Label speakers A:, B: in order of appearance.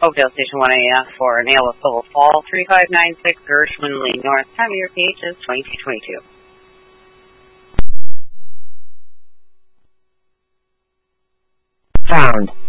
A: Oakdale Station 1AF for Nail of Silver Fall, 3596 Gershwin Lane North. Time of your page is 2222.
B: Found.